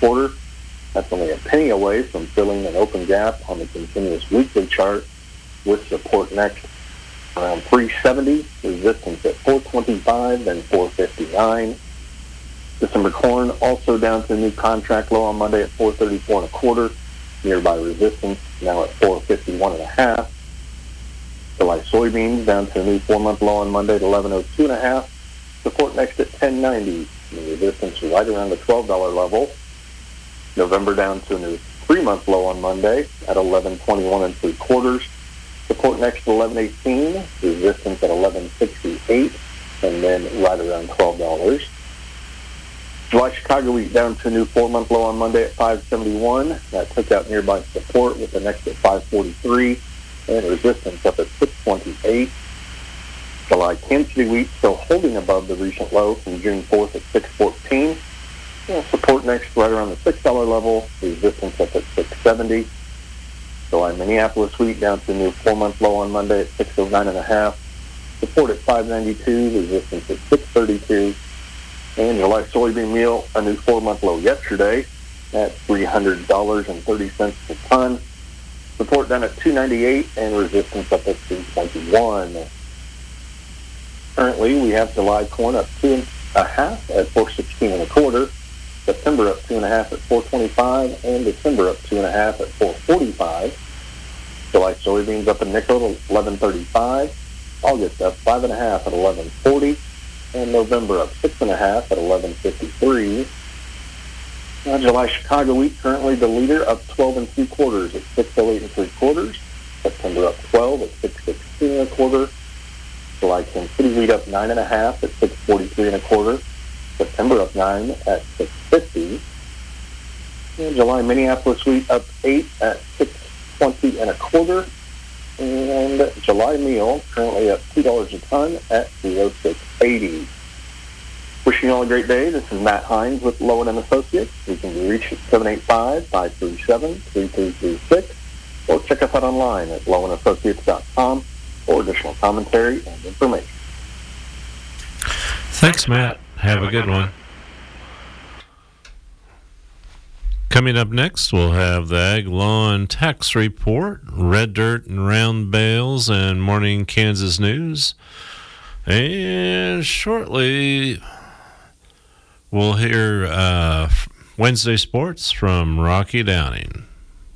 quarter. That's only a penny away from filling an open gap on the continuous weekly chart, with support next around 370, resistance at 425, then 459. December corn also down to a new contract low on Monday at 434 and a quarter. Nearby resistance now at 451 and a half. July soybeans down to a new 4-month low on Monday at 1102 and a half. Support next at 1090. And resistance right around the $12 level. November down to a new 3-month low on Monday at 1121 and 3/4. Support next at 1118. Resistance at 1168, and then right around $12. July Chicago wheat down to a new 4-month low on Monday at 571. That took out nearby support with the next at 543, and resistance up at 628. July Kansas City wheat still holding above the recent low from June 4th at 614. Support next right around the $6 level, resistance up at 670. July Minneapolis wheat down to a new 4-month low on Monday at 609 and a half. Support at 592, resistance at 632. And July soybean meal, a new 4-month low yesterday at $300.30 per ton. Support down at 298 and resistance up at 321. Currently, we have July corn up 2.5 at 416 and a quarter. September up 2.5 at 425, and December up 2.5 at 445. July soybeans up a nickel at 1135. August up 5.5 at 1140. And November up 6.5 at 1153. July Chicago wheat currently the leader, up 12 3/4 at 608 3/4. September up 12 at 616 1/4. July Kansas City wheat up 9.5 at 643 1/4. September up 9 at 650. And July Minneapolis wheat up 8 at 620 1/4. And July meal currently up $2 a ton at 306.80. Wishing you all a great day. This is Matt Hines with Lowen and Associates. You can be reached at 785-537-3336, or check us out online at lowenassociates.com for additional commentary and information. Thanks, Matt. Have a good one. Coming up next, we'll have the Ag Lawn Tax Report, Red Dirt and Round Bales, and Morning Kansas News. And shortly, we'll hear Wednesday Sports from Rocky Downing.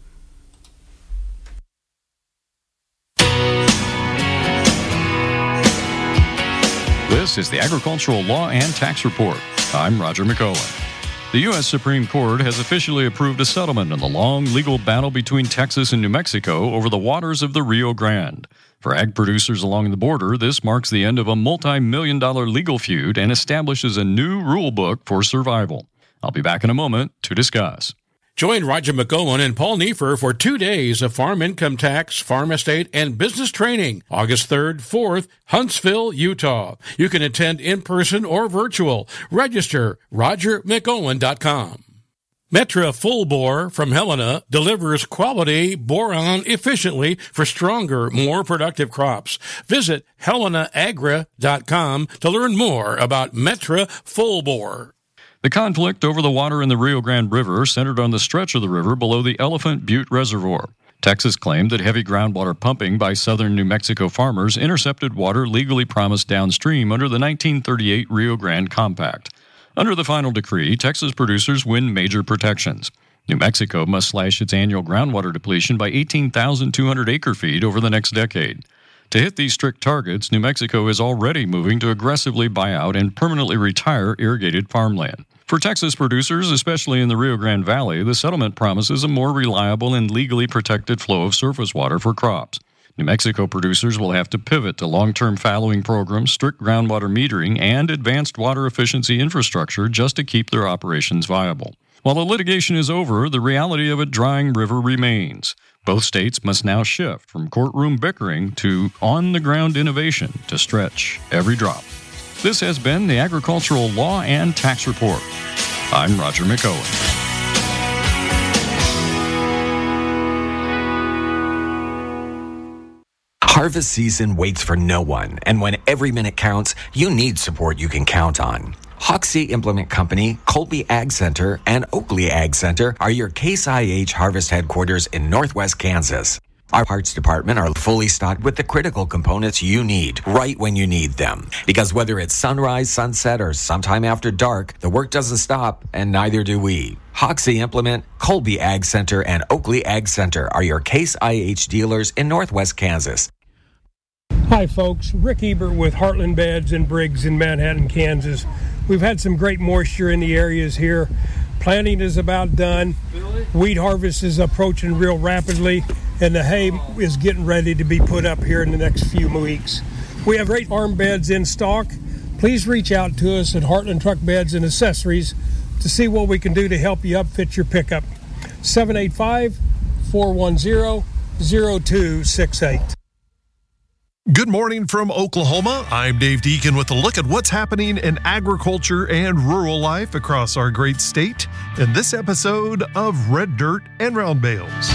This is the Agricultural Law and Tax Report. I'm Roger McCullough. The U.S. Supreme Court has officially approved a settlement in the long legal battle between Texas and New Mexico over the waters of the Rio Grande. For ag producers along the border, this marks the end of a multi-million-dollar legal feud and establishes a new rule book for survival. I'll be back in a moment to discuss. Join Roger McGowan and Paul Neefer for 2 days of farm income tax, farm estate, and business training. August 3rd, 4th, Huntsville, Utah. You can attend in person or virtual. Register RogerMcGowan.com. Metra Full Bore from Helena delivers quality boron efficiently for stronger, more productive crops. Visit HelenaAgra.com to learn more about Metra Full Bore. The conflict over the water in the Rio Grande River centered on the stretch of the river below the Elephant Butte Reservoir. Texas claimed that heavy groundwater pumping by southern New Mexico farmers intercepted water legally promised downstream under the 1938 Rio Grande Compact. Under the final decree, Texas producers win major protections. New Mexico must slash its annual groundwater depletion by 18,200 acre-feet over the next decade. To hit these strict targets, New Mexico is already moving to aggressively buy out and permanently retire irrigated farmland. For Texas producers, especially in the Rio Grande Valley, the settlement promises a more reliable and legally protected flow of surface water for crops. New Mexico producers will have to pivot to long-term fallowing programs, strict groundwater metering, and advanced water efficiency infrastructure just to keep their operations viable. While the litigation is over, the reality of a drying river remains. Both states must now shift from courtroom bickering to on-the-ground innovation to stretch every drop. This has been the Agricultural Law and Tax Report. I'm Roger McCullough. Harvest season waits for no one, and when every minute counts, you need support you can count on. Hoxie Implement Company, Colby Ag Center, and Oakley Ag Center are your Case IH harvest headquarters in Northwest Kansas. Our parts department are fully stocked with the critical components you need right when you need them. Because whether it's sunrise, sunset, or sometime after dark, the work doesn't stop, and neither do we. Hoxie Implement, Colby Ag Center, and Oakley Ag Center are your Case IH dealers in Northwest Kansas. Hi folks, Rick Ebert with Heartland Beds and Briggs in Manhattan, Kansas. We've had some great moisture in the areas here. Planting is about done. Wheat harvest is approaching real rapidly, and the hay is getting ready to be put up here in the next few weeks. We have great farm beds in stock. Please reach out to us at Heartland Truck Beds and Accessories to see what we can do to help you upfit your pickup. 785-410-0268. Good morning from Oklahoma. I'm Dave Deacon with a look at what's happening in agriculture and rural life across our great state in this episode of Red Dirt and Round Bales.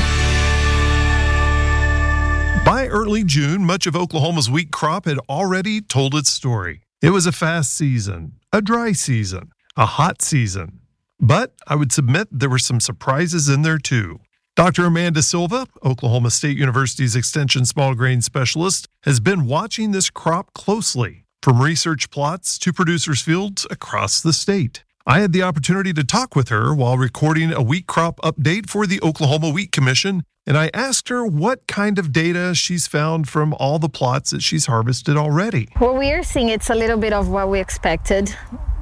By early June, much of Oklahoma's wheat crop had already told its story. It was a fast season, a dry season, a hot season. But I would submit there were some surprises in there too. Dr. Amanda Silva, Oklahoma State University's Extension Small Grain Specialist, has been watching this crop closely, from research plots to producers' fields across the state. I had the opportunity to talk with her while recording a wheat crop update for the Oklahoma Wheat Commission, and I asked her what kind of data she's found from all the plots that she's harvested already. What we are seeing, it's a little bit of what we expected,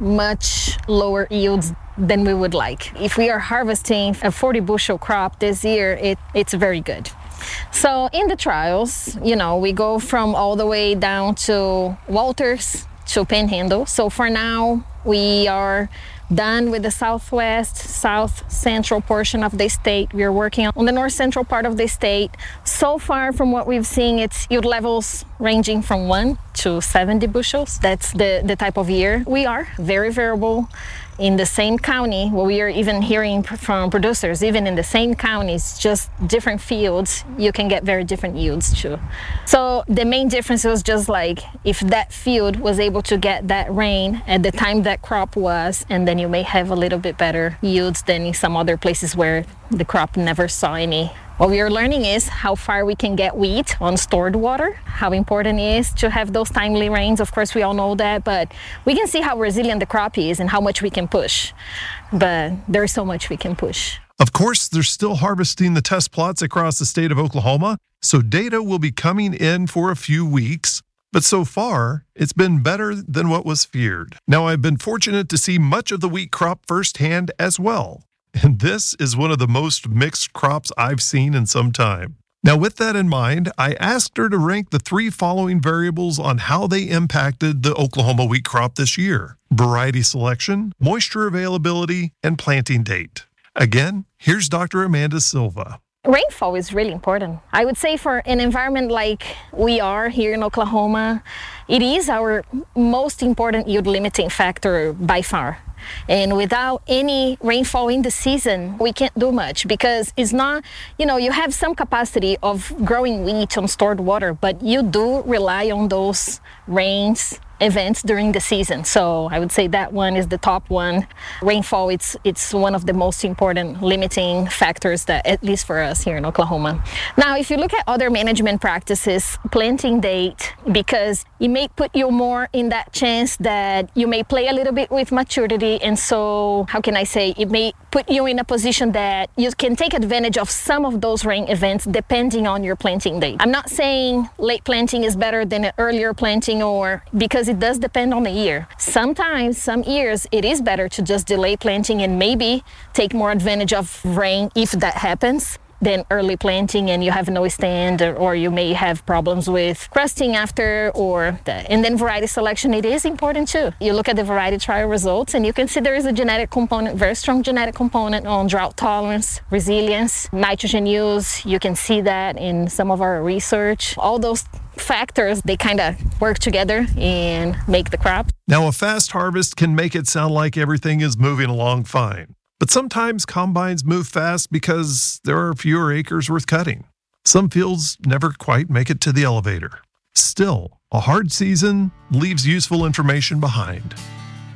much lower yields than we would like. If we are harvesting a 40 bushel crop this year, it's very good. So in the trials, we go from all the way down to Walters to Panhandle. So for now, we are done with the southwest, south central portion of the state. We are working on the north central part of the state. So far from what we've seen, it's yield levels ranging from 1 to 70 bushels. That's the type of year. We are very variable. In the same county, what we are even hearing from producers, even in the same counties, just different fields, you can get very different yields too. So the main difference was just like if that field was able to get that rain at the time that crop was, and then you may have a little bit better yields than in some other places where the crop never saw any. What we are learning is how far we can get wheat on stored water, how important it is to have those timely rains. Of course, we all know that, but we can see how resilient the crop is and how much we can push. But there's so much we can push. Of course, they're still harvesting the test plots across the state of Oklahoma, so data will be coming in for a few weeks. But so far, it's been better than what was feared. Now, I've been fortunate to see much of the wheat crop firsthand as well. And this is one of the most mixed crops I've seen in some time. Now, with that in mind, I asked her to rank the 3 following variables on how they impacted the Oklahoma wheat crop this year: variety selection, moisture availability, and planting date. Again, here's Dr. Amanda Silva. Rainfall is really important. I would say for an environment like we are here in Oklahoma, it is our most important yield limiting factor by far. And without any rainfall in the season, we can't do much because it's not, you have some capacity of growing wheat on stored water, but you do rely on those rains events during the season. So I would say that one is the top one. Rainfall, it's one of the most important limiting factors that, at least for us here in Oklahoma. Now, if you look at other management practices, planting date, because it may put you more in that chance that you may play a little bit with maturity. And so, how can I say, it may put you in a position that you can take advantage of some of those rain events depending on your planting date. I'm not saying late planting is better than an earlier planting, or because it does depend on the year. Sometimes, some years, it is better to just delay planting and maybe take more advantage of rain if that happens than early planting and you have no stand, or you may have problems with crusting after, and then variety selection, it is important too. You look at the variety trial results and you can see there is a genetic component, very strong genetic component on drought tolerance, resilience, nitrogen use. You can see that in some of our research. All those factors, they kind of work together and make the crop. Now, a fast harvest can make it sound like everything is moving along fine. But sometimes combines move fast because there are fewer acres worth cutting. Some fields never quite make it to the elevator. Still, a hard season leaves useful information behind.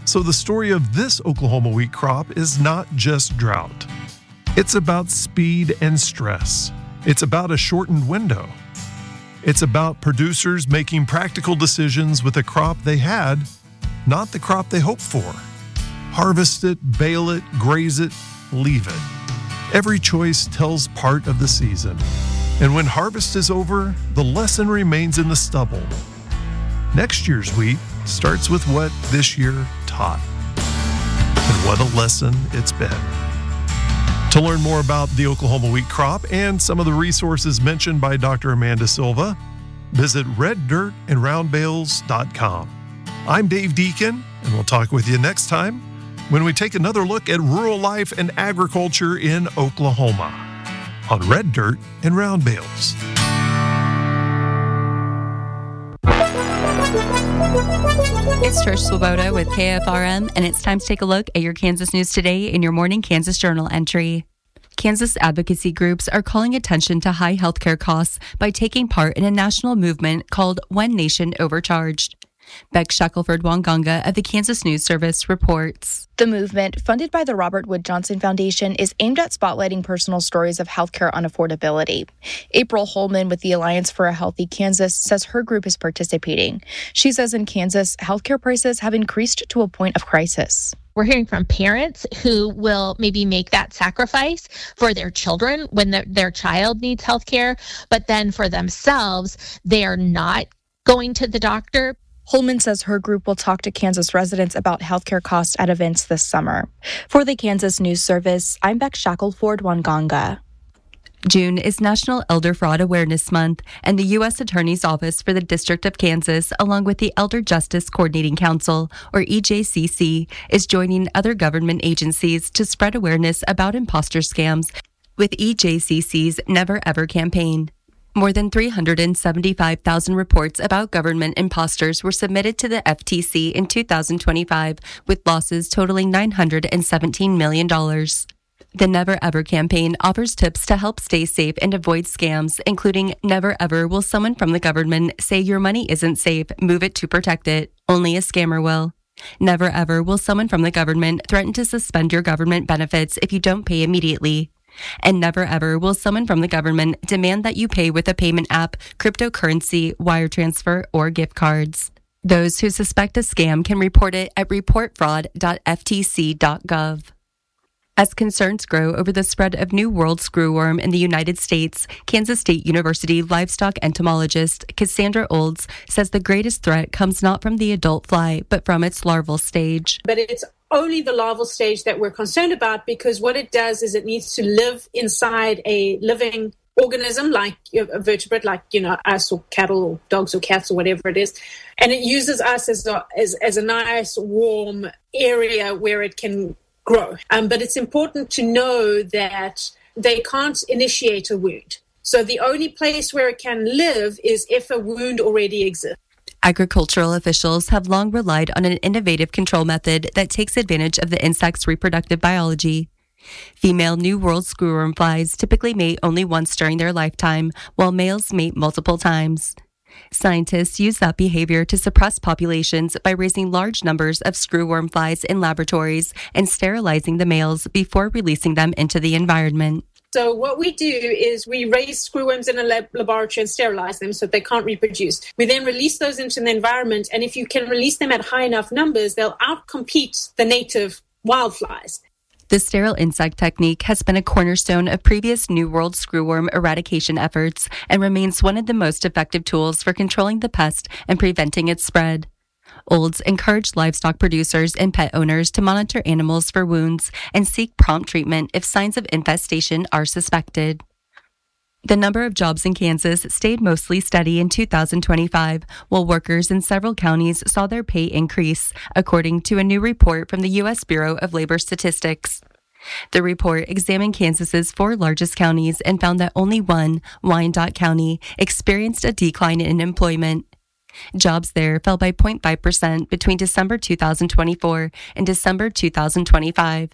So the story of this Oklahoma wheat crop is not just drought. It's about speed and stress. It's about a shortened window. It's about producers making practical decisions with a crop they had, not the crop they hoped for. Harvest it, bale it, graze it, leave it. Every choice tells part of the season. And when harvest is over, the lesson remains in the stubble. Next year's wheat starts with what this year taught. And what a lesson it's been. To learn more about the Oklahoma wheat crop and some of the resources mentioned by Dr. Amanda Silva, visit reddirtandroundbales.com. I'm Dave Deacon, and we'll talk with you next time when we take another look at rural life and agriculture in Oklahoma on Red Dirt and Round Bales. It's Trish Swoboda with KFRM, and it's time to take a look at your Kansas news today in your morning Kansas Journal entry. Kansas advocacy groups are calling attention to high healthcare costs by taking part in a national movement called One Nation Overcharged. Beck Shackelford-Wanganga of the Kansas News Service reports. The movement, funded by the Robert Wood Johnson Foundation, is aimed at spotlighting personal stories of healthcare unaffordability. April Holman with the Alliance for a Healthy Kansas says her group is participating. She says in Kansas, healthcare prices have increased to a point of crisis. We're hearing from parents who will maybe make that sacrifice for their children when their child needs healthcare, but then for themselves, they are not going to the doctor. Holman says her group will talk to Kansas residents about healthcare costs at events this summer. For the Kansas News Service, I'm Beck Shackelford-Wanganga. June is National Elder Fraud Awareness Month, and the U.S. Attorney's Office for the District of Kansas, along with the Elder Justice Coordinating Council, or EJCC, is joining other government agencies to spread awareness about imposter scams with EJCC's Never Ever campaign. More than 375,000 reports about government imposters were submitted to the FTC in 2025, with losses totaling $917 million. The Never Ever campaign offers tips to help stay safe and avoid scams, including Never Ever will someone from the government say your money isn't safe, move it to protect it. Only a scammer will. Never Ever will someone from the government threaten to suspend your government benefits if you don't pay immediately. And never ever will someone from the government demand that you pay with a payment app, cryptocurrency, wire transfer, or gift cards. Those who suspect a scam can report it at reportfraud.ftc.gov. As concerns grow over the spread of New World screwworm in the United States, Kansas State University livestock entomologist Cassandra Olds says the greatest threat comes not from the adult fly, but from its larval stage. But it's only the larval stage that we're concerned about, because what it does is it needs to live inside a living organism, like a vertebrate, like, us or cattle or dogs or cats or whatever it is. And it uses us as a nice, warm area where it can grow. But it's important to know that they can't initiate a wound. So the only place where it can live is if a wound already exists. Agricultural officials have long relied on an innovative control method that takes advantage of the insect's reproductive biology. Female New World screwworm flies typically mate only once during their lifetime, while males mate multiple times. Scientists use that behavior to suppress populations by raising large numbers of screwworm flies in laboratories and sterilizing the males before releasing them into the environment. So what we do is we raise screwworms in a laboratory and sterilize them so they can't reproduce. We then release those into the environment, and if you can release them at high enough numbers, they'll outcompete the native wildflies. The sterile insect technique has been a cornerstone of previous New World screwworm eradication efforts and remains one of the most effective tools for controlling the pest and preventing its spread. Olds encouraged livestock producers and pet owners to monitor animals for wounds and seek prompt treatment if signs of infestation are suspected. The number of jobs in Kansas stayed mostly steady in 2025, while workers in several counties saw their pay increase, according to a new report from the U.S. Bureau of Labor Statistics. The report examined Kansas's 4 largest counties and found that only one, Wyandotte County, experienced a decline in employment. Jobs there fell by 0.5% between December 2024 and December 2025.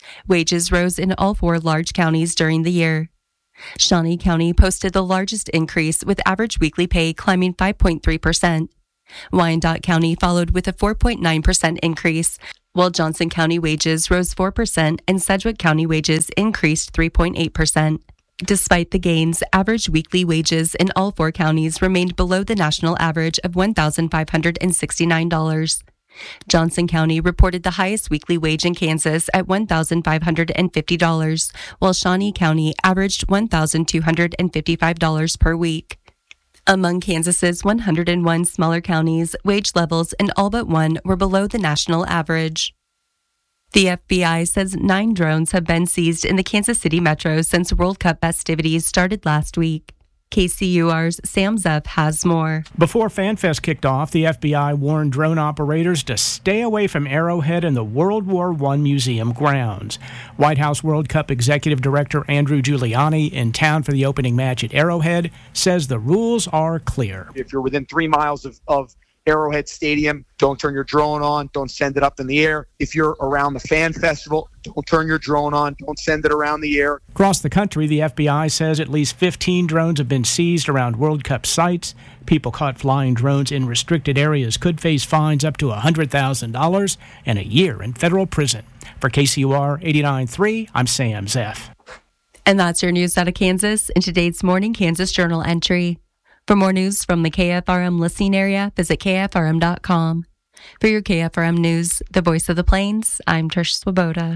Wages rose in all 4 large counties during the year. Shawnee County posted the largest increase, with average weekly pay climbing 5.3%. Wyandotte County followed with a 4.9% increase, while Johnson County wages rose 4% and Sedgwick County wages increased 3.8%. Despite the gains, average weekly wages in all 4 counties remained below the national average of $1,569. Johnson County reported the highest weekly wage in Kansas at $1,550, while Shawnee County averaged $1,255 per week. Among Kansas's 101 smaller counties, wage levels in all but one were below the national average. The FBI says 9 drones have been seized in the Kansas City metro since World Cup festivities started last week. KCUR's Sam Zeff has more. Before FanFest kicked off, the FBI warned drone operators to stay away from Arrowhead and the World War I Museum grounds. White House World Cup Executive Director Andrew Giuliani, in town for the opening match at Arrowhead, says the rules are clear. If you're within 3 miles of Arrowhead Stadium, don't turn your drone on, don't send it up in the air. If you're around the fan festival, don't turn your drone on, don't send it around the air. Across the country, the FBI says at least 15 drones have been seized around World Cup sites. People caught flying drones in restricted areas could face fines up to $100,000 and a year in federal prison. For KCUR 89.3, I'm Sam Zeff. And that's your news out of Kansas in today's Morning Kansas Journal entry. For more news from the KFRM listening area, visit KFRM.com. For your KFRM news, the voice of the Plains, I'm Trish Swoboda.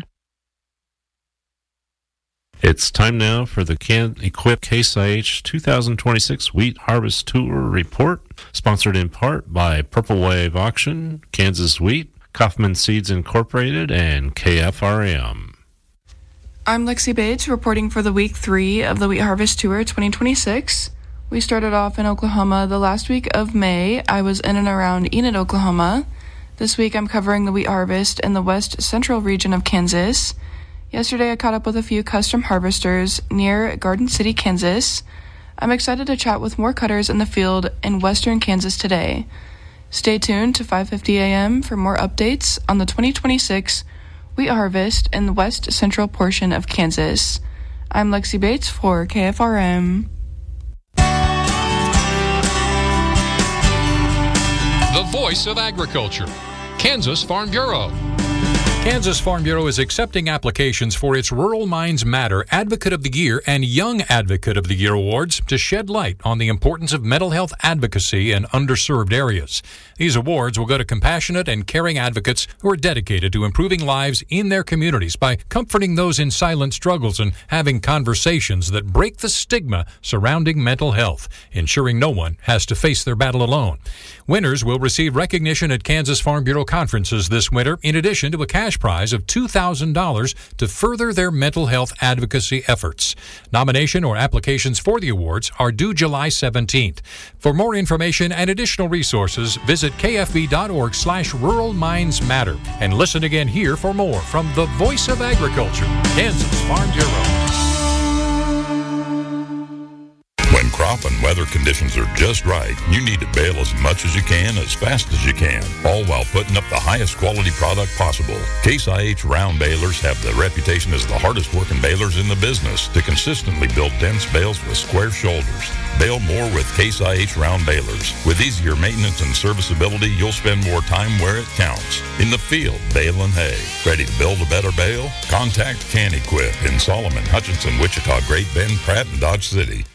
It's time now for the Equip Case IH 2026 Wheat Harvest Tour Report, sponsored in part by Purple Wave Auction, Kansas Wheat, Kaufman Seeds Incorporated, and KFRM. I'm Lexi Bates, reporting for the Week 3 of the Wheat Harvest Tour 2026. We started off in Oklahoma the last week of May. I was in and around Enid, Oklahoma. This week I'm covering the wheat harvest in the west central region of Kansas. Yesterday I caught up with a few custom harvesters near Garden City, Kansas. I'm excited to chat with more cutters in the field in western Kansas today. Stay tuned to 5:50 a.m. for more updates on the 2026 wheat harvest in the west central portion of Kansas. I'm Lexi Bates for KFRM. The voice of agriculture, Kansas Farm Bureau. Kansas Farm Bureau is accepting applications for its Rural Minds Matter Advocate of the Year and Young Advocate of the Year awards to shed light on the importance of mental health advocacy in underserved areas. These awards will go to compassionate and caring advocates who are dedicated to improving lives in their communities by comforting those in silent struggles and having conversations that break the stigma surrounding mental health, ensuring no one has to face their battle alone. Winners will receive recognition at Kansas Farm Bureau conferences this winter, in addition to a cash prize of $2,000 to further their mental health advocacy efforts. Nomination or applications for the awards are due July 17th. For more information and additional resources, visit kfb.org/Rural Minds Matter and listen again here for more from the Voice of Agriculture, Kansas Farm Bureau. When crop and weather conditions are just right, you need to bale as much as you can, as fast as you can, all while putting up the highest quality product possible. Case IH round balers have the reputation as the hardest working balers in the business to consistently build dense bales with square shoulders. Bale more with Case IH round balers. With easier maintenance and serviceability, you'll spend more time where it counts. In the field, baling hay. Ready to build a better bale? Contact Can Equip in Solomon, Hutchinson, Wichita, Great Bend, Pratt, and Dodge City.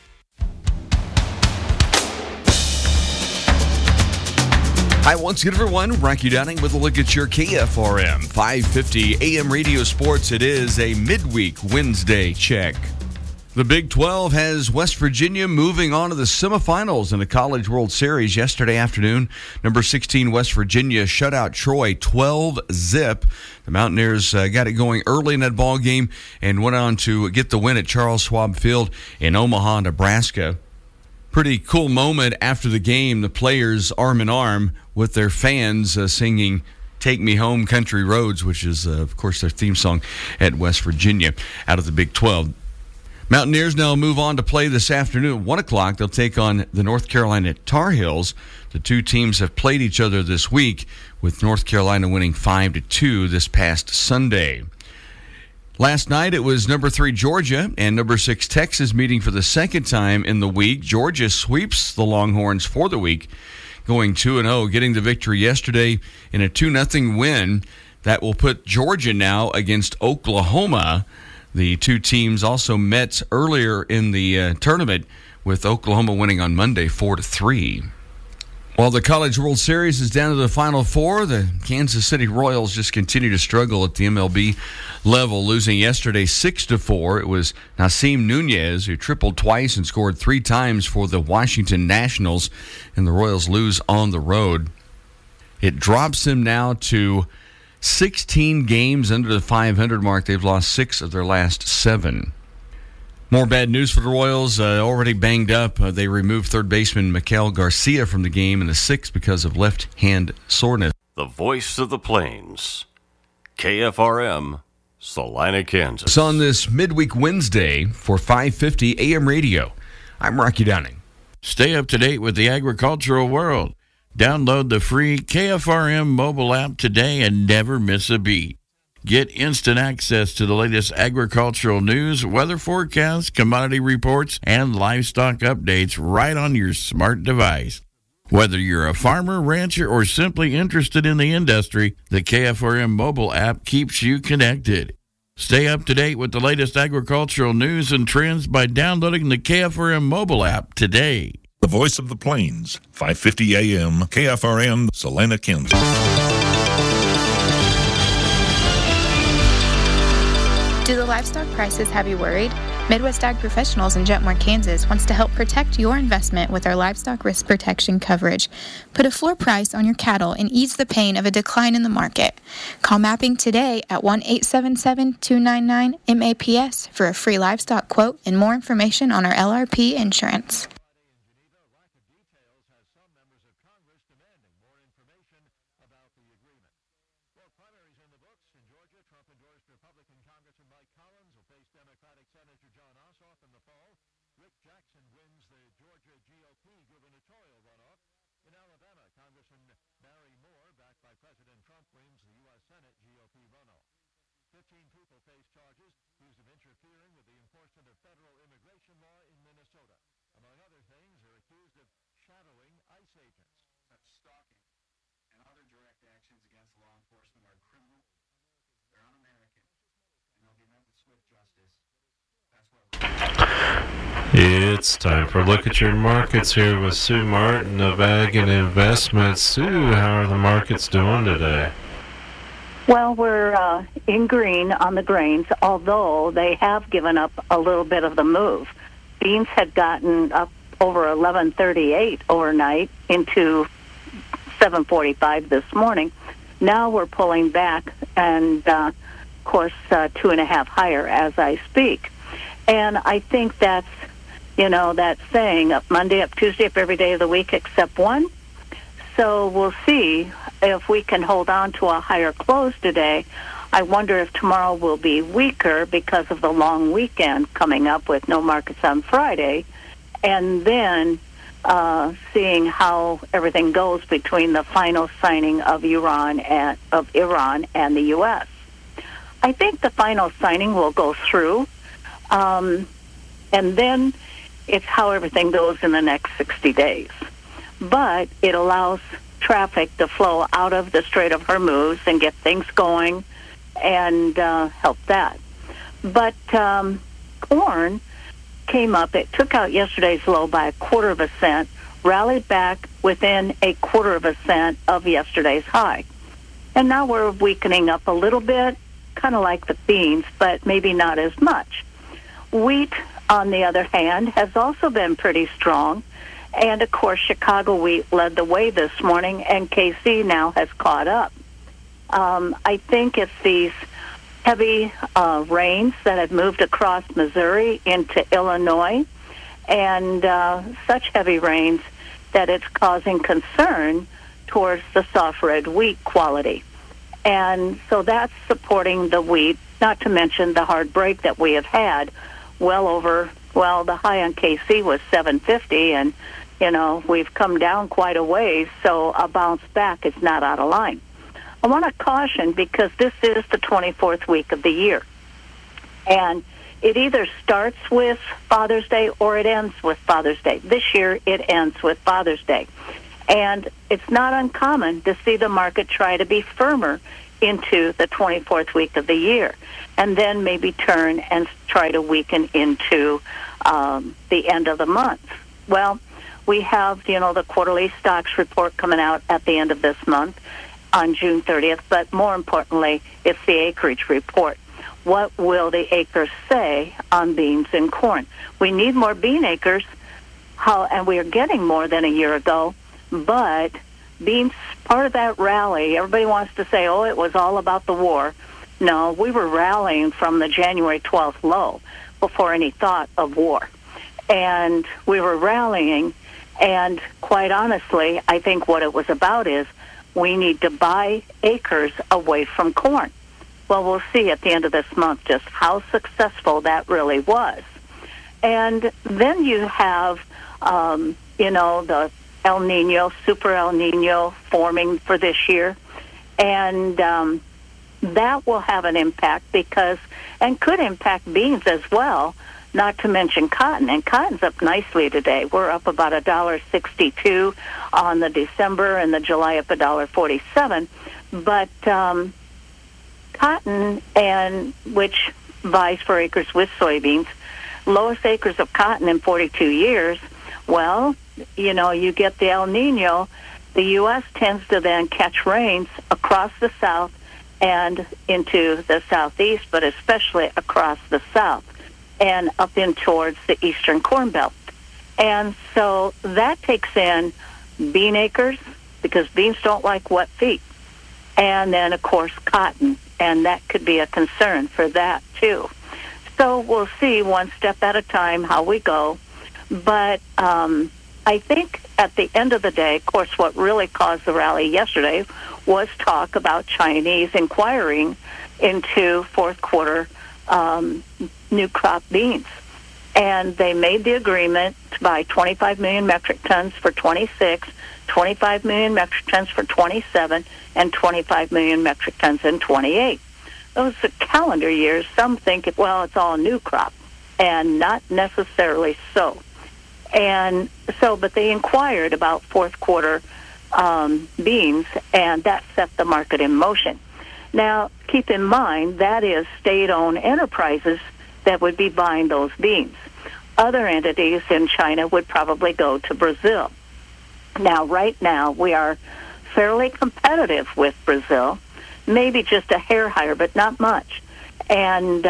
Hi, once again, everyone. Rocky Downing with a look at your KFRM 550 AM radio sports. It is a midweek Wednesday check. The Big 12 has West Virginia moving on to the semifinals in the College World Series yesterday afternoon. Number 16 West Virginia shut out Troy 12-0. The Mountaineers got it going early in that ball game and went on to get the win at Charles Schwab Field in Omaha, Nebraska. Pretty cool moment after the game. The players arm in arm with their fans singing "Take Me Home, Country Roads," which is, of course, their theme song at West Virginia out of the Big 12. Mountaineers now move on to play this afternoon at 1 o'clock. They'll take on the North Carolina Tar Heels. The two teams have played each other this week, with North Carolina winning 5-2 this past Sunday. Last night, it was number 3 Georgia and number 6 Texas meeting for the second time in the week. Georgia sweeps the Longhorns for the week, going 2-0, getting the victory yesterday in a 2-0 win. That will put Georgia now against Oklahoma. The two teams also met earlier in the tournament, with Oklahoma winning on Monday 4-3. While the College World Series is down to the Final Four, the Kansas City Royals just continue to struggle at the MLB level, losing yesterday 6-4. It was Nasim Nunez who tripled twice and scored 3 times for the Washington Nationals, and the Royals lose on the road. It drops them now to 16 games under the 500 mark. They've lost 6 of their last 7. More bad news for the Royals. Already banged up. They removed third baseman Miguel Garcia from the game in the 6th because of left-hand soreness. The voice of the Plains, KFRM, Salina, Kansas. It's on this midweek Wednesday for 550 AM radio. I'm Rocky Downing. Stay up to date with the agricultural world. Download the free KFRM mobile app today and never miss a beat. Get instant access to the latest agricultural news, weather forecasts, commodity reports, and livestock updates right on your smart device. Whether you're a farmer, rancher, or simply interested in the industry, the KFRM mobile app keeps you connected. Stay up to date with the latest agricultural news and trends by downloading the KFRM mobile app today. The voice of the Plains, 550 AM, KFRM, Salina, Kansas. Do the livestock prices have you worried? Midwest Ag Professionals in Jetmore, Kansas wants to help protect your investment with our livestock risk protection coverage. Put a floor price on your cattle and ease the pain of a decline in the market. Call Mapping today at 1-877-299-MAPS for a free livestock quote and more information on our LRP insurance. It's time for a look at your markets here with Sue Martin of Ag and Investments. Sue, how are the markets doing today? Well, we're in green on the grains, although they have given up a little bit of the move. Beans had gotten up over 11.38 overnight into 7.45 this morning. Now we're pulling back and, of course, 2.5 higher as I speak. And I think that's, that saying, up Monday, up Tuesday, up every day of the week except one. So we'll see if we can hold on to a higher close today. I wonder if tomorrow will be weaker because of the long weekend coming up with no markets on Friday, and then seeing how everything goes between the final signing of Iran and the U.S. I think the final signing will go through, and then it's how everything goes in the next 60 days. But it allows traffic to flow out of the Strait of Hormuz and get things going and help that. But corn came up. It took out yesterday's low by 1/4 cent, rallied back within 1/4 cent of yesterday's high. And now we're weakening up a little bit, kind of like the beans, but maybe not as much. Wheat, on the other hand, has also been pretty strong. And, of course, Chicago wheat led the way this morning, and KC now has caught up. I think it's these heavy rains that have moved across Missouri into Illinois, and such heavy rains that it's causing concern towards the soft red wheat quality. And so that's supporting the wheat, not to mention the hard break that we have had the high on KC was 750, and, we've come down quite a ways, so a bounce back is not out of line. I want to caution because this is the 24th week of the year, and it either starts with Father's Day or it ends with Father's Day. This year, it ends with Father's Day. And it's not uncommon to see the market try to be firmer into the 24th week of the year, and then maybe turn and try to weaken into the end of the month. Well, we have, the quarterly stocks report coming out at the end of this month on June 30th, but more importantly, it's the acreage report. What will the acres say on beans and corn? We need more bean acres, and we are getting more than a year ago, but beans, part of that rally, everybody wants to say, it was all about the war. No, we were rallying from the January 12th low before any thought of war. And we were rallying, and quite honestly, I think what it was about is we need to buy acres away from corn. Well, we'll see at the end of this month just how successful that really was. And then you have, the El Nino, Super El Nino forming for this year. And that will have an impact and could impact beans as well, not to mention cotton. And cotton's up nicely today. We're up about $1.62 on the December, and the July up $1.47. But cotton, and which vies for acres with soybeans, lowest acres of cotton in 42 years. Well, you get the El Nino. The U.S. tends to then catch rains across the south and into the southeast, but especially across the south and up in towards the eastern corn belt. And so that takes in bean acres, because beans don't like wet feet. And then, of course, cotton, and that could be a concern for that, too. So we'll see one step at a time how we go. But I think at the end of the day, of course, what really caused the rally yesterday was talk about Chinese inquiring into fourth quarter new crop beans. And they made the agreement to buy 25 million metric tons for 26, 25 million metric tons for 27, and 25 million metric tons in 28. Those are calendar years. Some think, it's all new crop, and not necessarily so. And so, but they inquired about fourth quarter beans, and that set the market in motion. Now, keep in mind, that is state-owned enterprises that would be buying those beans. Other entities in China would probably go to Brazil. Now, right now, we are fairly competitive with Brazil, maybe just a hair higher, but not much. And,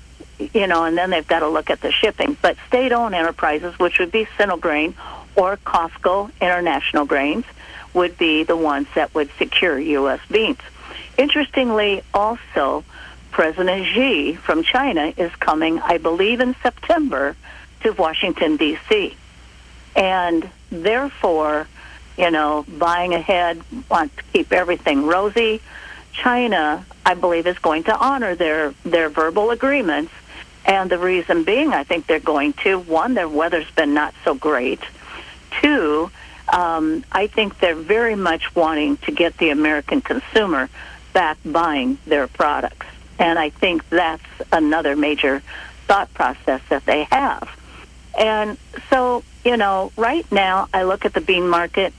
and then they've got to look at the shipping. But state-owned enterprises, which would be Sinelgrain or Costco International Grains, would be the ones that would secure U.S. beans. Interestingly, also, President Xi from China is coming, I believe, in September to Washington, D.C. And therefore, buying ahead, want to keep everything rosy. China, I believe, is going to honor their verbal agreements. And the reason being, I think they're going to, one, their weather's been not so great. Two, I think they're very much wanting to get the American consumer back buying their products. And I think that's another major thought process that they have. And so, right now, I look at the bean market,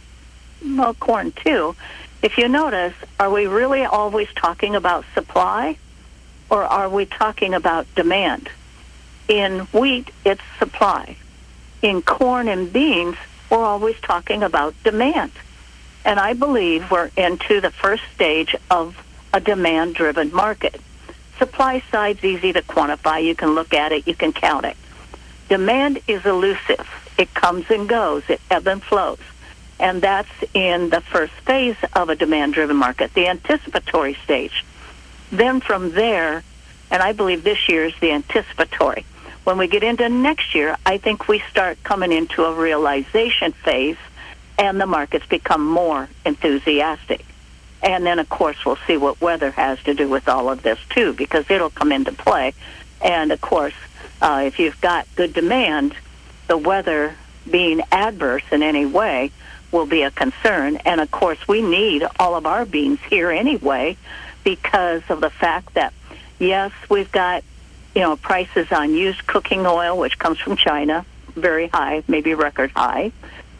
corn too. If you notice, are we really always talking about supply, or are we talking about demand? In wheat, it's supply. In corn and beans, we're always talking about demand. And I believe we're into the first stage of a demand-driven market. Supply side's easy to quantify. You can look at it. You can count it. Demand is elusive. It comes and goes. It ebbs and flows. And that's in the first phase of a demand-driven market, the anticipatory stage. Then from there, and I believe this year is the anticipatory. When we get into next year, I think we start coming into a realization phase, and the markets become more enthusiastic. And then, of course, we'll see what weather has to do with all of this, too, because it'll come into play. And, of course, if you've got good demand, the weather being adverse in any way will be a concern. And, of course, we need all of our beans here anyway because of the fact that, yes, we've got, prices on used cooking oil, which comes from China, very high, maybe record high,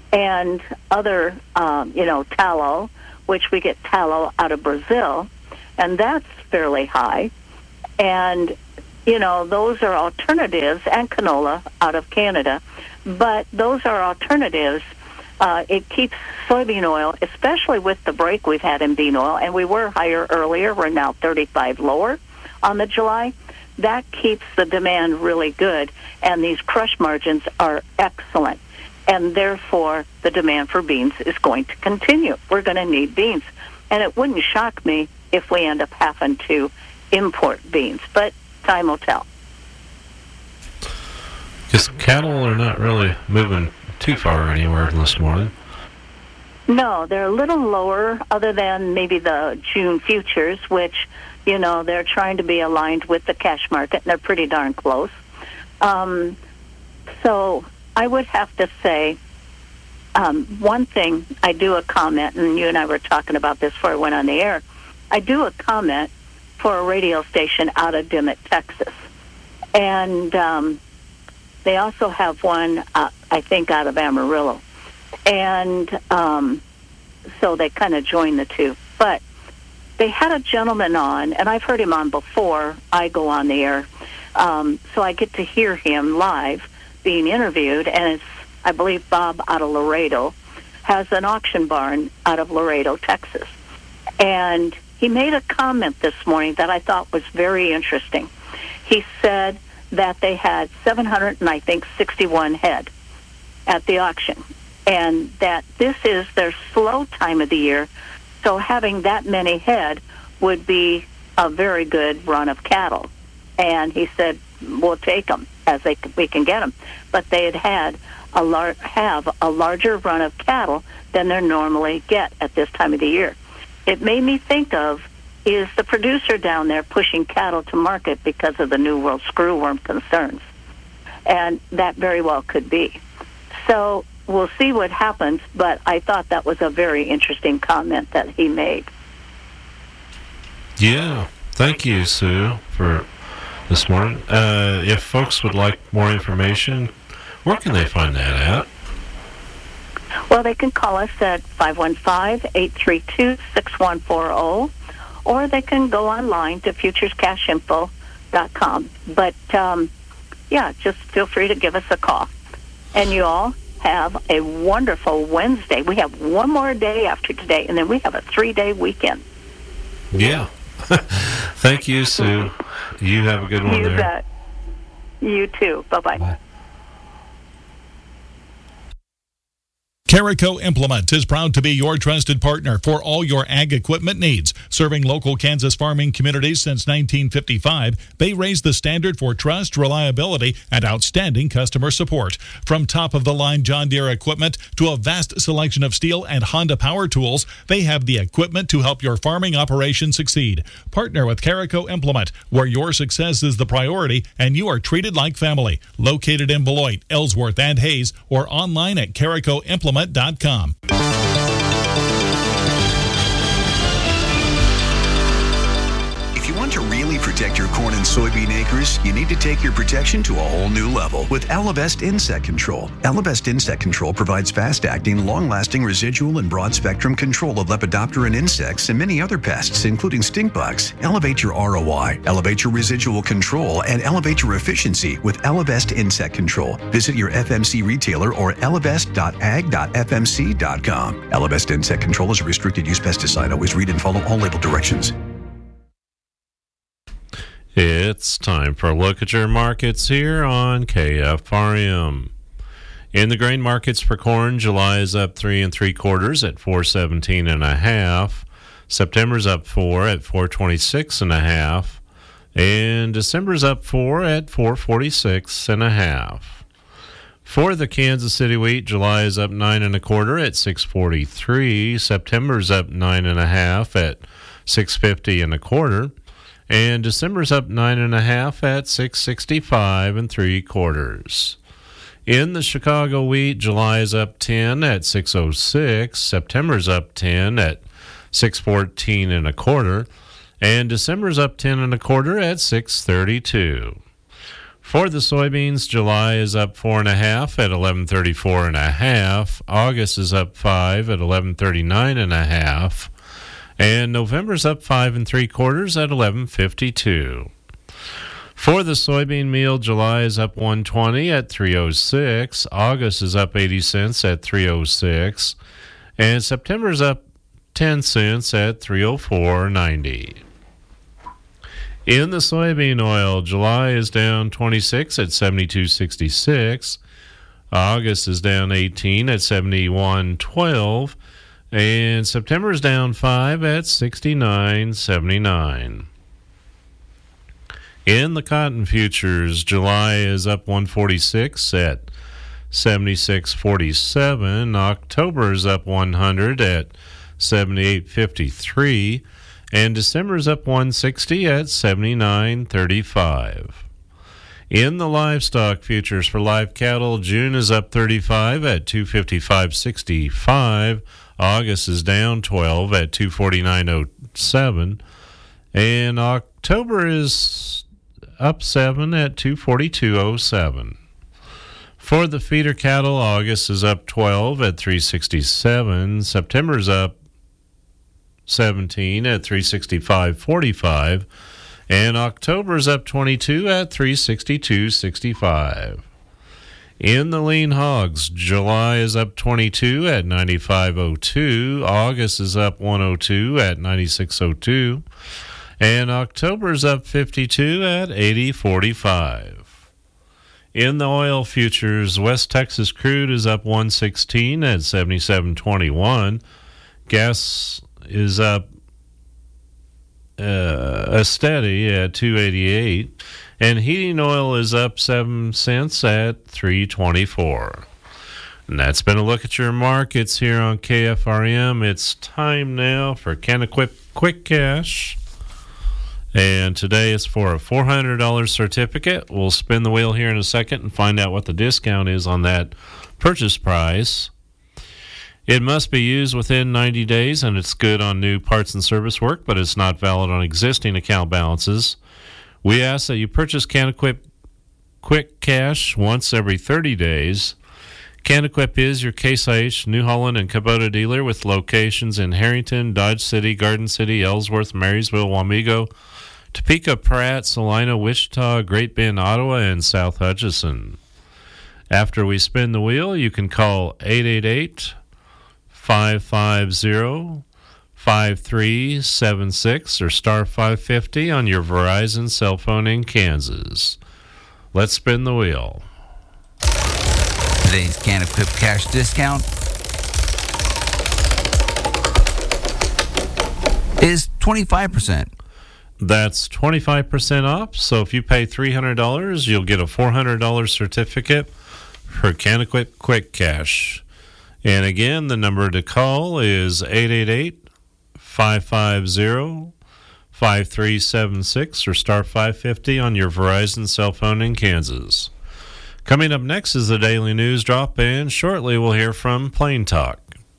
and other, tallow, which we get tallow out of Brazil. and that's fairly high. And, you know, those are alternatives, and canola out of Canada, but those are alternatives. It keeps soybean oil, especially with the break we've had in bean oil, and we were higher earlier. We're now 35 lower on the July. That keeps the demand really good, and these crush margins are excellent. And therefore, the demand for beans is going to continue. We're going to need beans. And it wouldn't shock me if we end up having to import beans, but time will tell. Because cattle are not really moving too far anywhere this morning. No, they're a little lower, other than maybe the June futures, which, you know, they're trying to be aligned with the cash market, and they're pretty darn close. So I would have to say, one thing, I do a comment, and you and I were talking about this before I went on the air. I do a comment for a radio station out of Dimmitt, Texas. And they also have one, I think, out of Amarillo. And so they kind of joined the two. But they had a gentleman on, and I've heard him on before I go on the air. So I get to hear him live being interviewed, and it's, I believe, Bob out of Laredo, has an auction barn out of Laredo, Texas. And he made a comment this morning that I thought was very interesting. He said that they had 761 head at the auction, and that this is their slow time of the year, so having that many head would be a very good run of cattle. And he said, we'll take them as we can get them. But they had a larger run of cattle than they normally get at this time of the year. It made me think of, is the producer down there pushing cattle to market because of the New World screwworm concerns? And that very well could be. So we'll see what happens, but I thought that was a very interesting comment that he made. Yeah, thank you, Sue, for this morning. If folks would like more information, where can they find that at? Well, they can call us at 515-832-6140, or they can go online to futurescashinfo.com. But, yeah, just feel free to give us a call. And you all have a wonderful Wednesday. We have one more day after today, and then we have a 3-day weekend. Yeah. Thank you, Sue. You have a good one there. You bet. You too. Bye-bye. Bye. Carico Implement is proud to be your trusted partner for all your ag equipment needs. Serving local Kansas farming communities since 1955, they raised the standard for trust, reliability, and outstanding customer support. From top-of-the-line John Deere equipment to a vast selection of Steel and Honda power tools, they have the equipment to help your farming operation succeed. Partner with Carico Implement, where your success is the priority and you are treated like family. Located in Beloit, Ellsworth, and Hayes, or online at caricoimplement.com. If you want to really protect your corn and soybean acres, you need to take your protection to a whole new level with Elevest Insect Control. Elevest Insect Control provides fast-acting, long-lasting residual and broad-spectrum control of Lepidopteran insects and many other pests, including stink bugs. Elevate your ROI, elevate your residual control, and elevate your efficiency with Elevest Insect Control. Visit your FMC retailer or elevest.ag.fmc.com. Elevest Insect Control is a restricted-use pesticide. Always read and follow all label directions. It's time for a look at your markets here on KFRM. In the grain markets for corn, July is up 3 3/4 at 417.5. September's up 4 at 426.5, and December's up 4 at 446.5. For the Kansas City wheat, July is up 9 1/4 at 643. September's up 9 1/2 at 650 1/4. And December's up 9 1/2 at 665 3/4. In the Chicago wheat, July is up 10 at 606. September's up 10 at 614 1/4, and December's up 10 1/4 at 632. For the soybeans, July is up 4 1/2 at 1134 1/2. August is up 5 at 1139 1/2. And November's up 5 3/4 at 11.52. For the soybean meal, July is up 120 at 3.06. August is up 80 cents at 3.06. And September's up 10 cents at 3.0490. In the soybean oil, July is down 26 at 72.66. August is down 18 at 71.12. And September is down 5 at 69.79. In the cotton futures, July is up 146 at 76.47. October is up 100 at 78.53. And December is up 160 at 79.35. In the livestock futures for live cattle, June is up 35 at 255.65. August is down 12 at 249.07. And October is up 7 at 242.07. For the feeder cattle, August is up 12 at 367. September is up 17 at 365.45. And October is up 22 at 362.65. In the lean hogs, July is up 22 at 95.02. August is up 102 at 96.02. And October is up 52 at 80.45. In the oil futures, West Texas crude is up 116 at 77.21. Gas is up a steady at 2.88, and heating oil is up 7 cents at 3.24. And that's been a look at your markets here on KFRM. It's time now for Canaquip Quick Cash, and today is for a $400 certificate. We'll spin the wheel here in a second and find out what the discount is on that purchase price. It must be used within 90 days, and it's good on new parts and service work, but it's not valid on existing account balances. We ask that you purchase Canaquip Quick Cash once every 30 days. Canaquip is your Case IH, New Holland, and Kubota dealer with locations in Harrington, Dodge City, Garden City, Ellsworth, Marysville, Wamego, Topeka, Pratt, Salina, Wichita, Great Bend, Ottawa, and South Hutchinson. After we spin the wheel, you can call 888-550-5376 or star 550 on your Verizon cell phone in Kansas. Let's spin the wheel. Today's Canaquip Cash discount is 25%. That's 25% off. So if you pay $300, you'll get a $400 certificate for Canaquip Quick Cash. And again, the number to call is 888-550-5376 or star 550 on your Verizon cell phone in Kansas. Coming up next is the Daily News Drop, and shortly we'll hear from Plain Talk.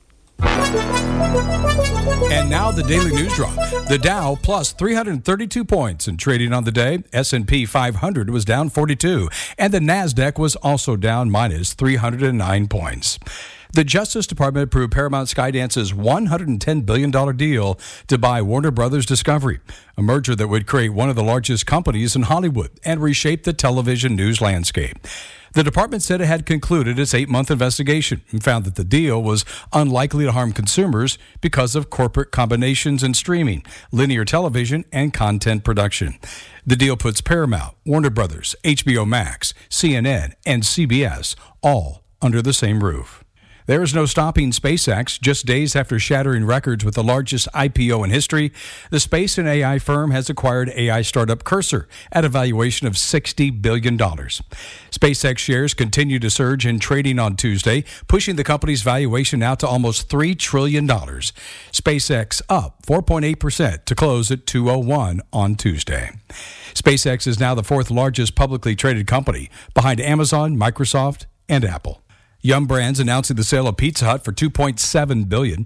And now the Daily News Drop. The Dow plus 332 points in trading on the day. S&P 500 was down 42, and the NASDAQ was also down minus 309 points. The Justice Department approved Paramount Skydance's $110 billion deal to buy Warner Brothers Discovery, a merger that would create one of the largest companies in Hollywood and reshape the television news landscape. The department said it had concluded its 8-month investigation and found that the deal was unlikely to harm consumers because of corporate combinations in streaming, linear television, and content production. The deal puts Paramount, Warner Brothers, HBO Max, CNN, and CBS all under the same roof. There is no stopping SpaceX. Just days after shattering records with the largest IPO in history, the space and AI firm has acquired AI startup Cursor at a valuation of $60 billion. SpaceX shares continue to surge in trading on Tuesday, pushing the company's valuation now to almost $3 trillion. SpaceX up 4.8% to close at $201 on Tuesday. SpaceX is now the fourth largest publicly traded company, behind Amazon, Microsoft, and Apple. Yum Brands announcing the sale of Pizza Hut for $2.7 billion.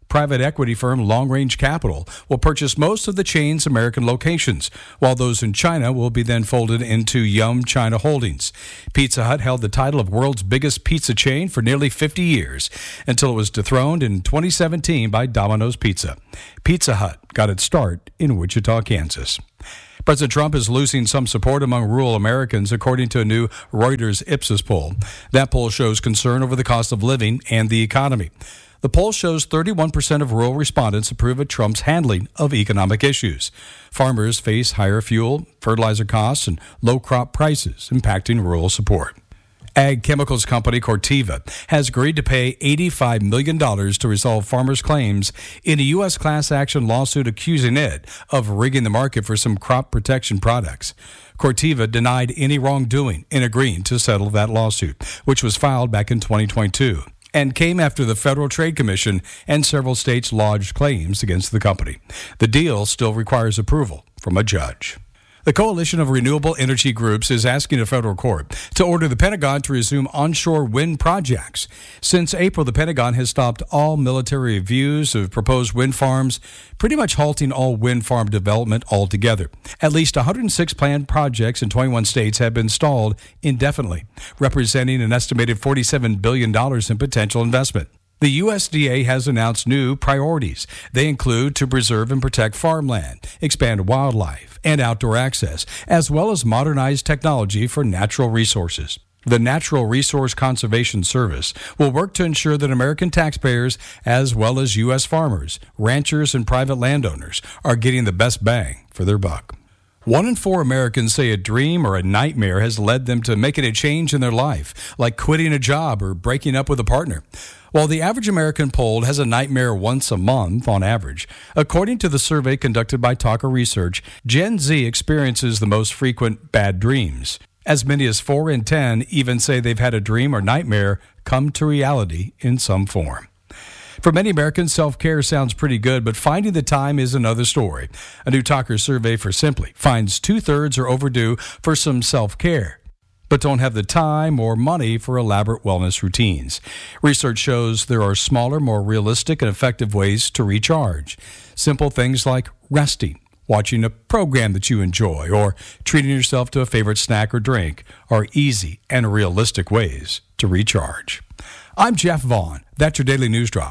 Private equity firm Long Range Capital will purchase most of the chain's American locations, while those in China will be then folded into Yum China Holdings. Pizza Hut held the title of world's biggest pizza chain for nearly 50 years, until it was dethroned in 2017 by Domino's Pizza. Pizza Hut got its start in Wichita, Kansas. President Trump is losing some support among rural Americans, according to a new Reuters Ipsos poll. That poll shows concern over the cost of living and the economy. The poll shows 31% of rural respondents approve of Trump's handling of economic issues. Farmers face higher fuel, fertilizer costs, and low crop prices, impacting rural support. Ag chemicals company Corteva has agreed to pay $85 million to resolve farmers' claims in a U.S. class action lawsuit accusing it of rigging the market for some crop protection products. Corteva denied any wrongdoing in agreeing to settle that lawsuit, which was filed back in 2022. And came after the Federal Trade Commission and several states lodged claims against the company. The deal still requires approval from a judge. The Coalition of Renewable Energy Groups is asking a federal court to order the Pentagon to resume onshore wind projects. Since April, the Pentagon has stopped all military reviews of proposed wind farms, pretty much halting all wind farm development altogether. At least 106 planned projects in 21 states have been stalled indefinitely, representing an estimated $47 billion in potential investment. The USDA has announced new priorities. They include to preserve and protect farmland, expand wildlife and outdoor access, as well as modernize technology for natural resources. The Natural Resource Conservation Service will work to ensure that American taxpayers, as well as U.S. farmers, ranchers, and private landowners, are getting the best bang for their buck. 1 in 4 Americans say a dream or a nightmare has led them to making a change in their life, like quitting a job or breaking up with a partner. While the average American polled has a nightmare once a month on average, according to the survey conducted by Talker Research, Gen Z experiences the most frequent bad dreams. As many as 4 in 10 even say they've had a dream or nightmare come to reality in some form. For many Americans, self-care sounds pretty good, but finding the time is another story. A new Talker survey for Simply finds 2/3 are overdue for some self-care, but don't have the time or money for elaborate wellness routines. Research shows there are smaller, more realistic and effective ways to recharge. Simple things like resting, watching a program that you enjoy, or treating yourself to a favorite snack or drink are easy and realistic ways to recharge. I'm Jeff Vaughn. That's your Daily News Drop.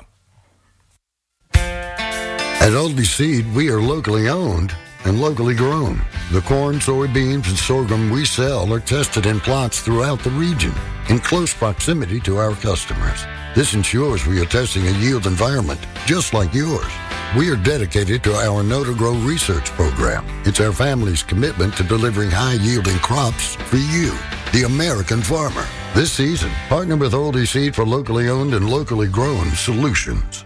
At Aldi Seed, we are locally owned and locally grown. The corn, soybeans, and sorghum we sell are tested in plots throughout the region in close proximity to our customers. This ensures we are testing a yield environment just like yours. We are dedicated to our Know to Grow research program. It's our family's commitment to delivering high-yielding crops for you, the American farmer. This season, partner with Aldi Seed for locally owned and locally grown solutions.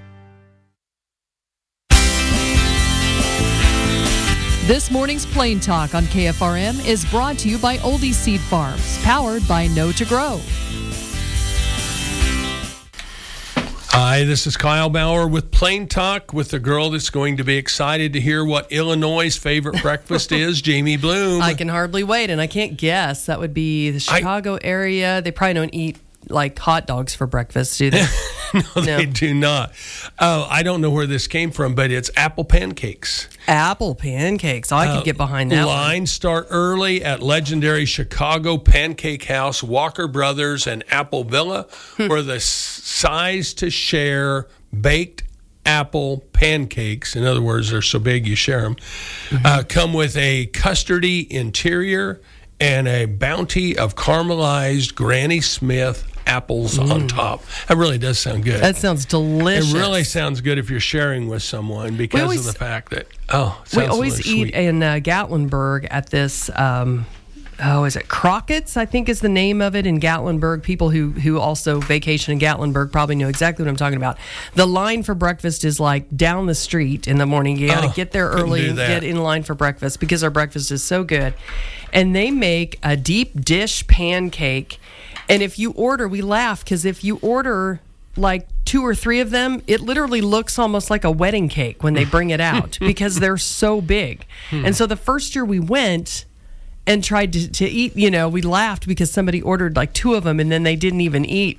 This morning's Plain Talk on KFRM is brought to you by Oldie Seed Farms, powered by Know to Grow. Hi, this is Kyle Bauer with Plain Talk with the girl that's going to be excited to hear what Illinois' favorite breakfast is, Jamie Bloom. I can hardly wait, and I can't guess. That would be the Chicago area. They probably don't eat like hot dogs for breakfast, do they? No, they do not. Oh, I don't know where this came from, but it's apple pancakes. Apple pancakes. I could get behind that. Lines start early at legendary Chicago Pancake House, Walker Brothers, and Apple Villa, where the size to share baked apple pancakes, in other words, they're so big you share them, come with a custardy interior and a bounty of caramelized Granny Smith apples on top. That really does sound good. That sounds delicious. It really sounds good if you're sharing with someone because of the fact that, we always eat in Gatlinburg at this, is it Crockett's, I think is the name of it in Gatlinburg. People who also vacation in Gatlinburg probably know exactly what I'm talking about. The line for breakfast is like down the street in the morning. You got to get there early and get in line for breakfast because our breakfast is so good. And they make a deep dish pancake. And if you order, we laugh because if you order like 2 or 3 of them, it literally looks almost like a wedding cake when they bring it out because they're so big. And so the first year we went and tried to eat, we laughed because somebody ordered like 2 of them and then they didn't even eat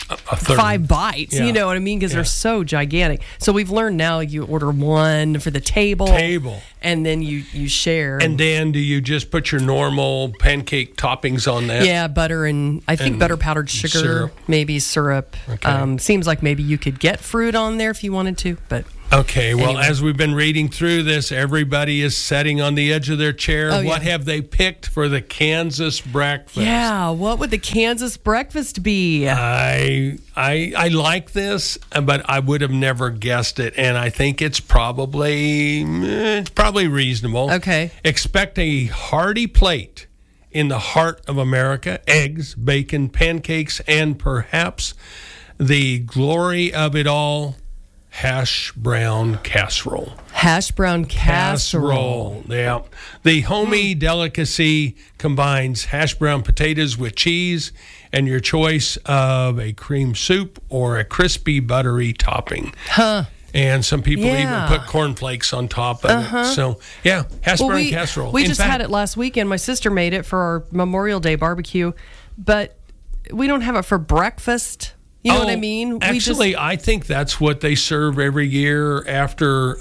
a third. 5 bites. Yeah. You know what I mean? Because they're so gigantic. So we've learned now you order one for the table, and then you share. And then do you just put your normal pancake toppings on that? Yeah, butter and I think butter, powdered sugar, syrup. maybe syrup. Okay. Seems like maybe you could get fruit on there if you wanted to, but. Okay, well, anyway. as we've been reading through this, everybody is sitting on the edge of their chair. Oh, What yeah. have they picked for the Kansas breakfast? Yeah, what would the Kansas breakfast be? I like this, but I would have never guessed it, and I think it's probably reasonable. Okay. Expect a hearty plate in the heart of America: eggs, bacon, pancakes, and perhaps the glory of it all, hash brown casserole. Hash brown casserole. Yeah. The homey delicacy combines hash brown potatoes with cheese and your choice of a cream soup or a crispy, buttery topping. Huh. And some people Yeah. even put cornflakes on top of it. So, yeah, hash brown casserole. We In just fact, had it last weekend. My sister made it for our Memorial Day barbecue, but we don't have it for breakfast. You know what I mean? Actually, I think that's what they serve every year after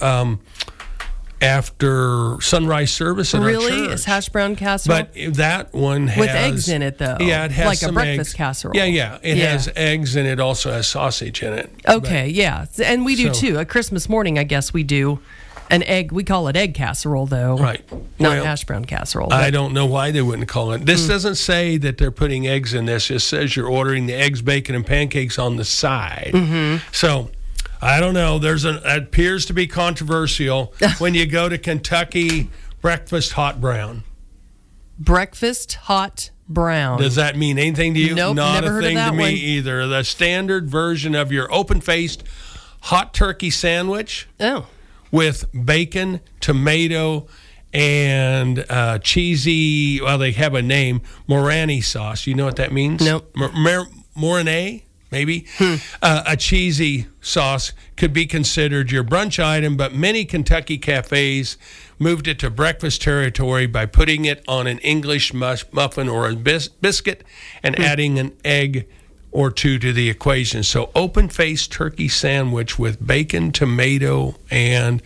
sunrise service at our Really? church. It's hash brown casserole? But that one has... With eggs in it, though. Yeah, it has like a some breakfast eggs. casserole. Yeah. It has eggs, and it also has sausage in it. Okay, yeah. And we do, So- too. At Christmas morning, I guess we do an egg. We call it egg casserole, though. Right. Not Well, hash brown casserole. I but- don't know why they wouldn't call it. This doesn't say that they're putting eggs in this. It says you're ordering the eggs, bacon, and pancakes on the side. Mm-hmm. So, I don't know. It appears to be controversial when you go to Kentucky breakfast hot brown. Breakfast hot brown. Does that mean anything to you? Nope, Not never a heard of thing to that me one. either. The standard version of your open-faced hot turkey sandwich with bacon, tomato, and cheesy, well, they have a name, Morani sauce. You know what that means? Nope. Morani, maybe? A cheesy sauce could be considered your brunch item, but many Kentucky cafes moved it to breakfast territory by putting it on an English muffin or a biscuit and adding an egg or two to the equation. So open-faced turkey sandwich with bacon, tomato, and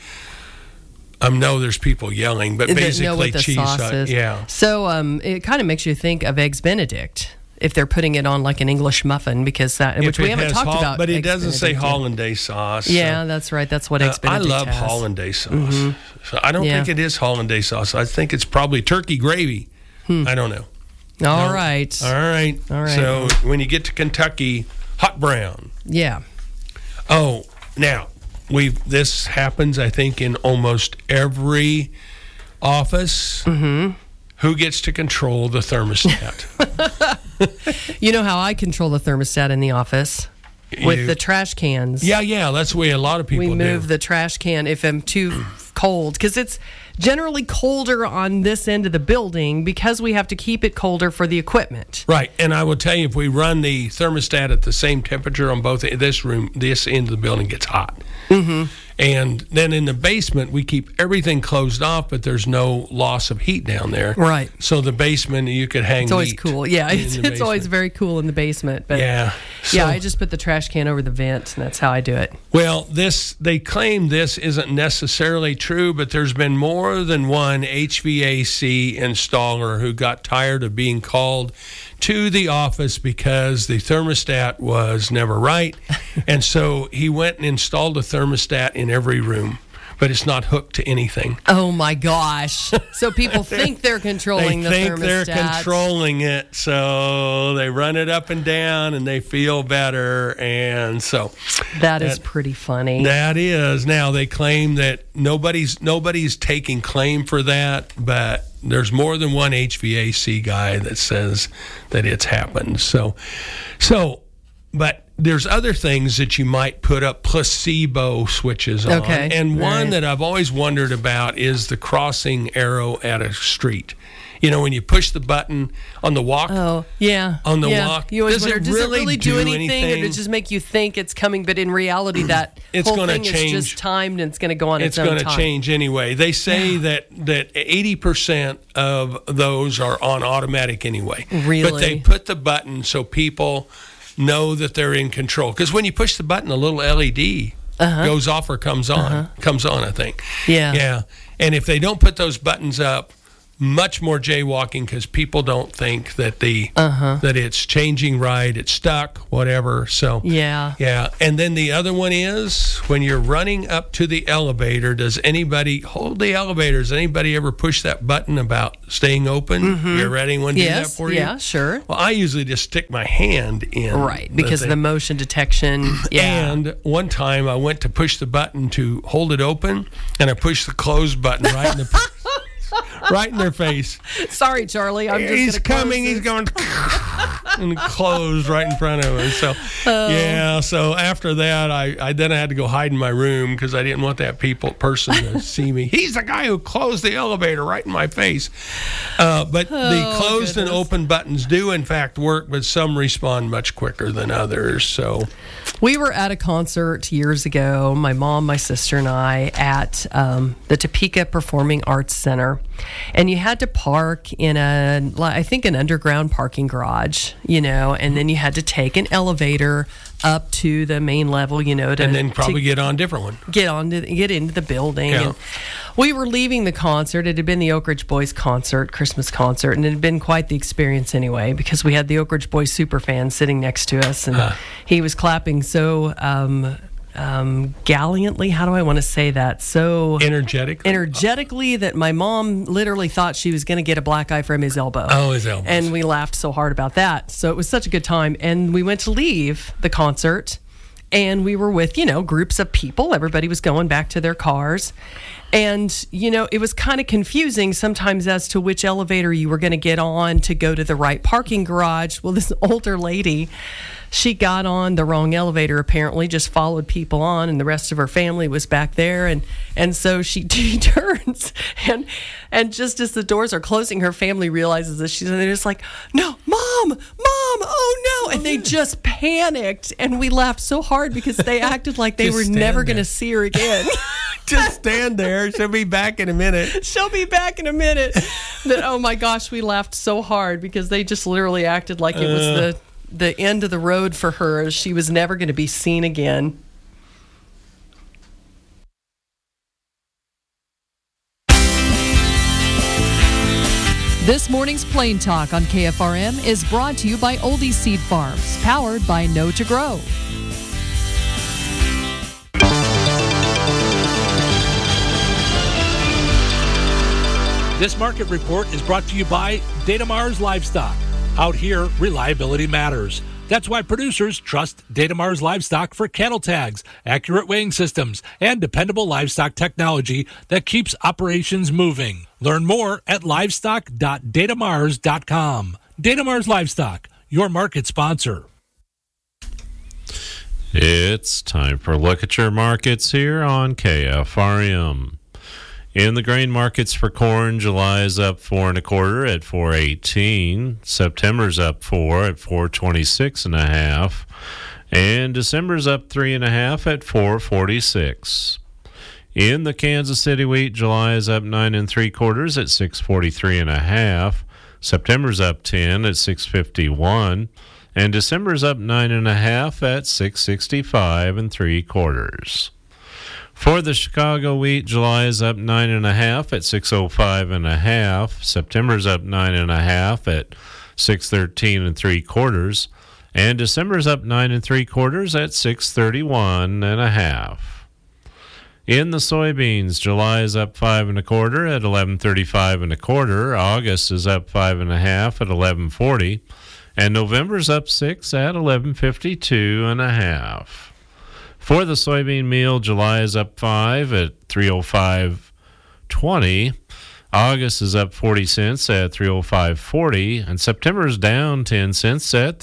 I know there's people yelling, but They know basically what the cheese. sauce is. Yeah. So it kind of makes you think of Eggs Benedict if they're putting it on like an English muffin, because that, which If we it haven't has talked about. But it Eggs doesn't say Benedict yet. hollandaise sauce. Yeah, that's right. That's what Eggs Benedict I love has. hollandaise sauce. Mhm. So I don't Yeah. think it is hollandaise sauce. I think it's probably turkey gravy. I don't know. All No. right. All right. All right. So when you get to Kentucky, hot brown. Yeah. Oh, now this happens, I think, in almost every office. Mm-hmm. Who gets to control the thermostat? You know how I control the thermostat in the office? With You- the trash cans. Yeah, that's the way a lot of people We move do. the trash can if I'm too cold, because it's generally colder on this end of the building because we have to keep it colder for the equipment. Right, and I will tell you, if we run the thermostat at the same temperature on both this room, this end of the building gets hot. Mm-hmm. And then in the basement, we keep everything closed off, but there's no loss of heat down there. Right. So the basement, you could hang It's always meat cool. Yeah, in it's the always basement. very cool in the basement. But Yeah. yeah, So- I just put the trash can over the vent, and that's how I do it. Well, they claim this isn't necessarily true, but there's been more than one HVAC installer who got tired of being called to the office because the thermostat was never right. And so he went and installed a thermostat in every room, but it's not hooked to anything. Oh my gosh! So people think they're controlling They the think thermostat. they're controlling it, so they run it up and down and they feel better. And so That is pretty funny. that is. Now they claim that nobody's taking claim for that, but there's more than one HVAC guy that says that it's happened. So but there's other things that you might put up placebo switches on. Okay, And one right. that I've always wondered about is the crossing arrow at a street. You know, when you push the button on the walk. Oh, yeah. On the yeah. walk. You always Does wonder, it does it really really do do anything, or anything? does it just make you think it's coming? But in reality, that It's whole gonna thing change. is just timed, and it's going to go on It's its own going to time. change anyway. They say that 80% of those are on automatic anyway. Really? But they put the button so people know that they're in control. Because when you push the button, a little LED goes off or comes on. Comes on, I think. Yeah. And if they don't put those buttons up, much more jaywalking because people don't think that that it's changing right, it's stuck, whatever. So yeah. And then the other one is when you're running up to the elevator, does anybody hold the elevator? Does anybody ever push that button about staying open? You're ready? Anyone do that for you? Yeah, sure. Well, I usually just stick my hand in. Right, because of the motion detection. Yeah. And one time I went to push the button to hold it open, and I pushed the close button right in the right in their face. Sorry, Charlie. He's coming. He's going and closed right in front of him. So So after that, I then had to go hide in my room because I didn't want that person to see me. He's the guy who closed the elevator right in my face. But the closed and open buttons do in fact work, but some respond much quicker than others. So we were at a concert years ago, my mom, my sister, and I, at the Topeka Performing Arts Center. And you had to park in I think an underground parking garage, and then you had to take an elevator up to the main level, and then probably get on a different one. Get into the building. Yeah. And we were leaving the concert. It had been the Oak Ridge Boys concert, Christmas concert, and it had been quite the experience anyway, because we had the Oak Ridge Boys super fan sitting next to us, and he was clapping so gallantly. How do I want to say that? So energetically that my mom literally thought she was going to get a black eye from his elbow. Oh, his elbow. And we laughed so hard about that. So it was such a good time. And we went to leave the concert, and we were with, groups of people. Everybody was going back to their cars. And, it was kind of confusing sometimes as to which elevator you were going to get on to go to the right parking garage. Well, this older lady, she got on the wrong elevator, apparently, just followed people on, and the rest of her family was back there. And so she turns, and just as the doors are closing, her family realizes that they're just like, no, Mom, oh no. And they just panicked. And we laughed so hard because they acted like they were never going to see her again. Just stand there. She'll be back in a minute. That, oh my gosh, we laughed so hard because they just literally acted like it was the end of the road for her. She was never going to be seen again. This morning's Plain Talk on KFRM is brought to you by Oldie Seed Farms, powered by Know to Grow. This market report is brought to you by Datamars Livestock. Out here, reliability matters. That's why producers trust Datamars Livestock for cattle tags, accurate weighing systems, and dependable livestock technology that keeps operations moving. Learn more at livestock.datamars.com. Datamars Livestock, your market sponsor. It's time for a look at your markets here on KFRM. In the grain markets for corn, July is up 4 1/4 at $4.18. September's up 4 at $4.26.5, and December's up 3 1/2 at $4.46. In the Kansas City wheat, July is up 9 3/4 at $6.43.5. September's up 10 at $6.51, and December's up 9 1/2 at $6.65 3/4. For the Chicago wheat, July is up 9 1/2 at $6.05.5. September's up 9 1/2 at $6.13 3/4, and December's up 9 3/4 at $6.31.5. In the soybeans, July is up 5 1/4 at $11.35 1/4. August is up 5 1/2 at $11.40, and November's up 6 at $11.52.5. For the soybean meal, July is up 5 at $305.20. August is up 40 cents at $305.40, and September is down 10 cents at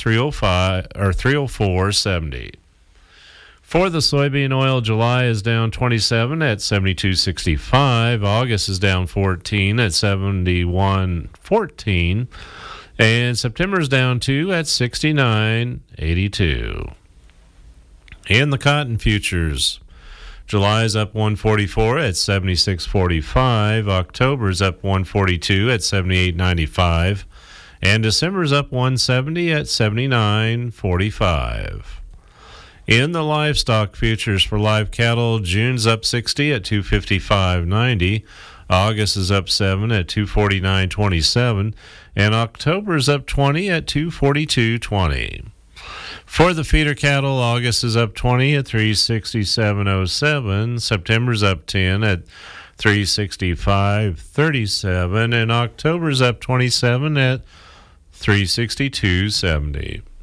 $304.70. For the soybean oil, July is down 27 at $72.65. August is down 14 at $71.14, and September is down 2 at $69.82. In the cotton futures, July is up 144 at 76.45. October is up 142 at 78.95, And December's up 170 at 79.45. In the livestock futures for live cattle, June's up 60 at 255.90. August is up 7 at 249.27. And October's up 20 at 242.20. For the feeder cattle, August is up 20 at 367.07. September's up 10 at 365.37. And October's up 27 at 362.70.